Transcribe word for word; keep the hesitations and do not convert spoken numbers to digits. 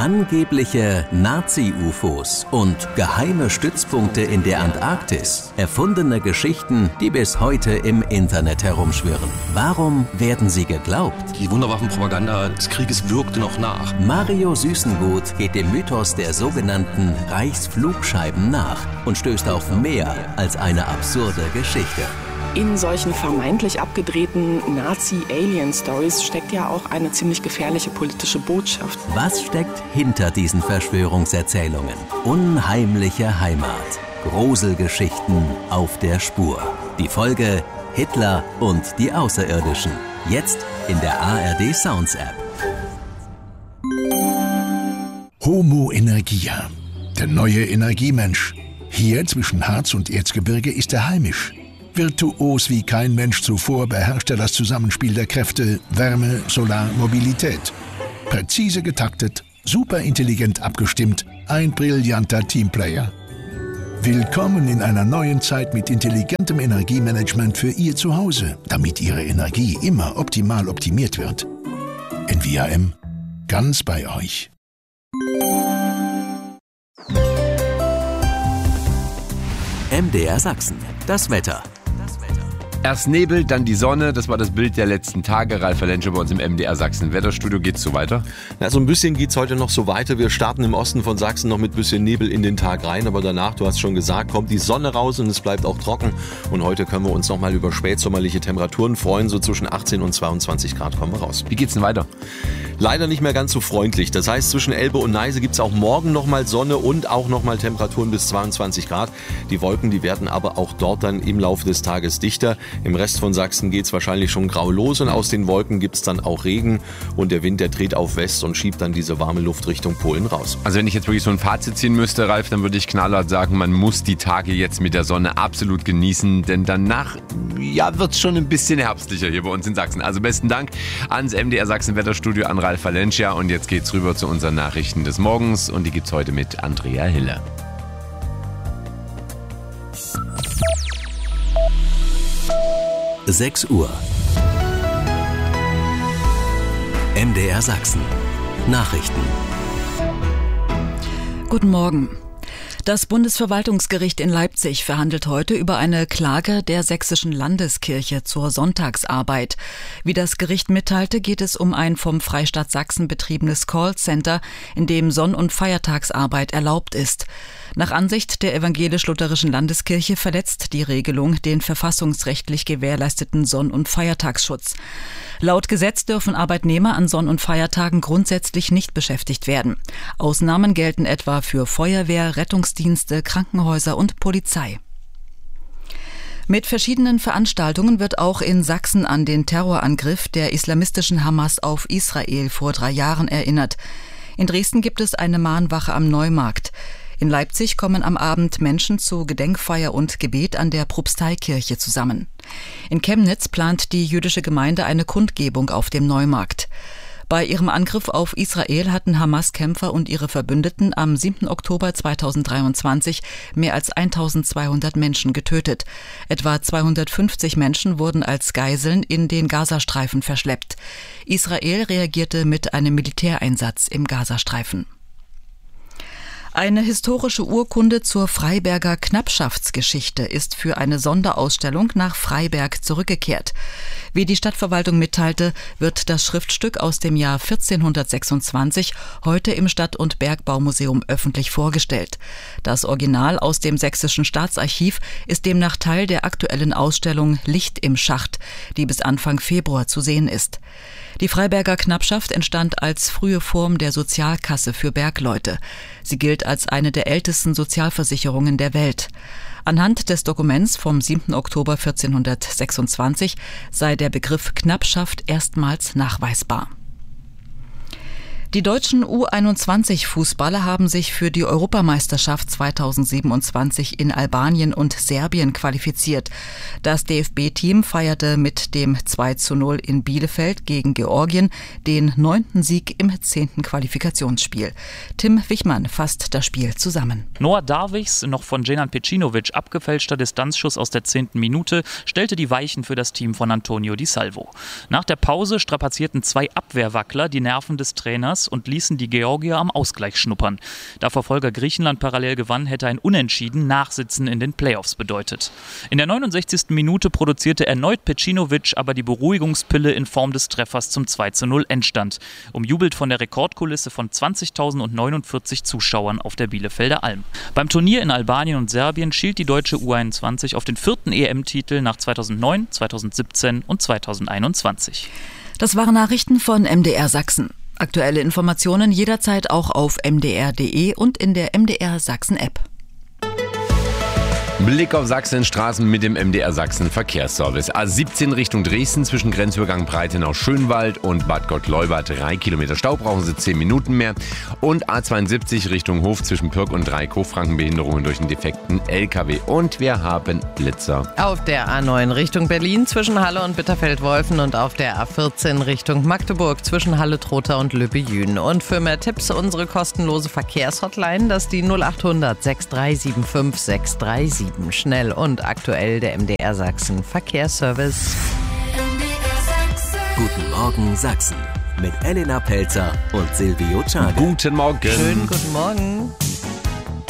Angebliche Nazi-U F Os und geheime Stützpunkte in der Antarktis. Erfundene Geschichten, die bis heute im Internet herumschwirren. Warum werden sie geglaubt? Die Wunderwaffenpropaganda des Krieges wirkte noch nach. Mario Süßengut geht dem Mythos der sogenannten Reichsflugscheiben nach und stößt auf mehr als eine absurde Geschichte. In solchen vermeintlich abgedrehten Nazi-Alien-Stories steckt ja auch eine ziemlich gefährliche politische Botschaft. Was steckt hinter diesen Verschwörungserzählungen? Unheimliche Heimat. Gruselgeschichten auf der Spur. Die Folge Hitler und die Außerirdischen. Jetzt in der A R D Sounds App. Homo Energia, der neue Energiemensch. Hier zwischen Harz und Erzgebirge ist er heimisch. Virtuos wie kein Mensch zuvor beherrscht er das Zusammenspiel der Kräfte Wärme, Solar, Mobilität. Präzise getaktet, superintelligent abgestimmt, ein brillanter Teamplayer. Willkommen in einer neuen Zeit mit intelligentem Energiemanagement für Ihr Zuhause, damit Ihre Energie immer optimal optimiert wird. N V A M, ganz bei euch. M D R Sachsen, das Wetter. Erst Nebel, dann die Sonne. Das war das Bild der letzten Tage. Ralf Lentscher bei uns im M D R Sachsen Wetterstudio. Geht's so weiter? Na, so ein bisschen geht's heute noch so weiter. Wir starten im Osten von Sachsen noch mit bisschen Nebel in den Tag rein. Aber danach, du hast schon gesagt, kommt die Sonne raus und es bleibt auch trocken. Und heute können wir uns noch mal über spätsommerliche Temperaturen freuen. So zwischen achtzehn und zweiundzwanzig Grad kommen wir raus. Wie geht's denn weiter? Leider nicht mehr ganz so freundlich. Das heißt, zwischen Elbe und Neiße gibt's auch morgen noch mal Sonne und auch noch mal Temperaturen bis zweiundzwanzig Grad. Die Wolken, die werden aber auch dort dann im Laufe des Tages dichter. Im Rest von Sachsen geht's wahrscheinlich schon grau los und aus den Wolken gibt's dann auch Regen und der Wind, der dreht auf West und schiebt dann diese warme Luft Richtung Polen raus. Also wenn ich jetzt wirklich so ein Fazit ziehen müsste, Ralf, dann würde ich knallhart sagen, man muss die Tage jetzt mit der Sonne absolut genießen, denn danach, ja, wird's schon ein bisschen herbstlicher hier bei uns in Sachsen. Also besten Dank ans M D R Sachsen Wetterstudio, an Ralf Lentscher und jetzt geht's rüber zu unseren Nachrichten des Morgens und die gibt's heute mit Andrea Hille. sechs Uhr. M D R Sachsen. Nachrichten. Guten Morgen. Das Bundesverwaltungsgericht in Leipzig verhandelt heute über eine Klage der Sächsischen Landeskirche zur Sonntagsarbeit. Wie das Gericht mitteilte, geht es um ein vom Freistaat Sachsen betriebenes Callcenter, in dem Sonn- und Feiertagsarbeit erlaubt ist. Nach Ansicht der evangelisch-lutherischen Landeskirche verletzt die Regelung den verfassungsrechtlich gewährleisteten Sonn- und Feiertagsschutz. Laut Gesetz dürfen Arbeitnehmer an Sonn- und Feiertagen grundsätzlich nicht beschäftigt werden. Ausnahmen gelten etwa für Feuerwehr, Rettungsdienste, Krankenhäuser und Polizei. Mit verschiedenen Veranstaltungen wird auch in Sachsen an den Terrorangriff der islamistischen Hamas auf Israel vor drei Jahren erinnert. In Dresden gibt es eine Mahnwache am Neumarkt. In Leipzig kommen am Abend Menschen zu Gedenkfeier und Gebet an der Propsteikirche zusammen. In Chemnitz plant die jüdische Gemeinde eine Kundgebung auf dem Neumarkt. Bei ihrem Angriff auf Israel hatten Hamas-Kämpfer und ihre Verbündeten am siebten Oktober zweitausenddreiundzwanzig mehr als eintausendzweihundert Menschen getötet. Etwa zweihundertfünfzig Menschen wurden als Geiseln in den Gazastreifen verschleppt. Israel reagierte mit einem Militäreinsatz im Gazastreifen. Eine historische Urkunde zur Freiberger Knappschaftsgeschichte ist für eine Sonderausstellung nach Freiberg zurückgekehrt. Wie die Stadtverwaltung mitteilte, wird das Schriftstück aus dem Jahr vierzehnhundertsechsundzwanzig heute im Stadt- und Bergbaumuseum öffentlich vorgestellt. Das Original aus dem Sächsischen Staatsarchiv ist demnach Teil der aktuellen Ausstellung Licht im Schacht, die bis Anfang Februar zu sehen ist. Die Freiberger Knappschaft entstand als frühe Form der Sozialkasse für Bergleute. Sie gilt als eine der ältesten Sozialversicherungen der Welt. Anhand des Dokuments vom siebten Oktober vierzehnhundertsechsundzwanzig sei der Begriff Knappschaft erstmals nachweisbar. Die deutschen U einundzwanzig Fußballer haben sich für die Europameisterschaft zweitausendsiebenundzwanzig in Albanien und Serbien qualifiziert. Das D F B-Team feierte mit dem zwei zu null in Bielefeld gegen Georgien den neunten Sieg im zehnten Qualifikationsspiel. Tim Wichmann fasst das Spiel zusammen. Noah Darwichs, noch von Dženan Pecinovic abgefälschter Distanzschuss aus der zehnten Minute, stellte die Weichen für das Team von Antonio Di Salvo. Nach der Pause strapazierten zwei Abwehrwackler die Nerven des Trainers. Treffers und ließen die Georgier am Ausgleich schnuppern. Da Verfolger Griechenland parallel gewann, hätte ein Unentschieden Nachsitzen in den Playoffs bedeutet. In der neunundsechzigsten Minute produzierte erneut Pecinovic aber die Beruhigungspille in Form des Treffers zum zwei zu null Endstand, umjubelt von der Rekordkulisse von zwanzigtausendneunundvierzig Zuschauern auf der Bielefelder Alm. Beim Turnier in Albanien und Serbien schielt die deutsche U einundzwanzig auf den vierten E M-Titel nach zweitausendneun, zweitausendsiebzehn und zweitausendeinundzwanzig. Das waren Nachrichten von M D R Sachsen. Aktuelle Informationen jederzeit auch auf m d r punkt d e und in der M D R Sachsen App. Blick auf Sachsenstraßen mit dem M D R Sachsen Verkehrsservice. A siebzehn Richtung Dresden zwischen Grenzübergang Breitenau-Schönwald und Bad Gottleuba drei Kilometer Stau, brauchen Sie zehn Minuten mehr. Und A zweiundsiebzig Richtung Hof zwischen Pirk und Dreieck, Hofrankenbehinderungen durch einen defekten L K W. Und wir haben Blitzer. Auf der A neun Richtung Berlin zwischen Halle und Bitterfeld-Wolfen und auf der A vierzehn Richtung Magdeburg zwischen Halle-Trotha und Lübbe-Jühn. Und für mehr Tipps unsere kostenlose Verkehrshotline, das ist die null achthundert sechs drei sieben fünf sechs drei sieben. Schnell und aktuell der M D R Sachsen Verkehrsservice. Guten Morgen Sachsen mit Elena Pelzer und Silvio Czarne. Guten Morgen. Schönen guten Morgen.